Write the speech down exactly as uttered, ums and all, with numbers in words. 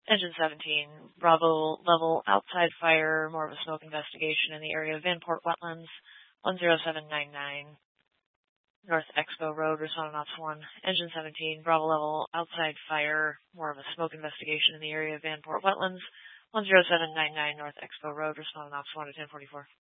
Engine seventeen, Bravo level outside fire, more of a smoke investigation in the area of Vanport Wetlands, one zero seven nine nine, North Expo Road, responding ops one. Engine seventeen, Bravo level outside fire, more of a smoke investigation in the area of Vanport Wetlands, one zero seven nine nine, North Expo Road, responding ops one to ten forty-four.